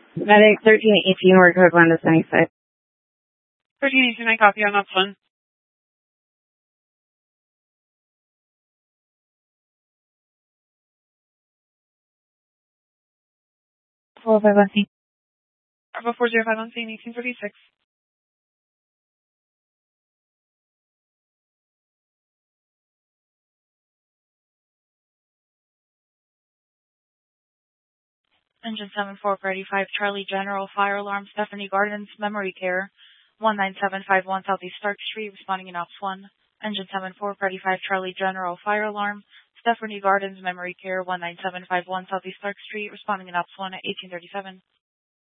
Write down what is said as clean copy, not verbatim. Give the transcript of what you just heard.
Medic 1318, word code 1 to Sunnyside. 1318, I copy on Ops 1. Bravo 5 on scene. Bravo 405 on scene, 1836. Engine 74 for 85, Charlie General, fire alarm, Stephanie Gardens, memory care, 19751 Southeast Stark Street, responding in Ops 1. Engine 74 for 85, Charlie General, fire alarm, Stephanie Gardens, memory care, 19751 Southeast Stark Street, responding in Ops 1 at 1837.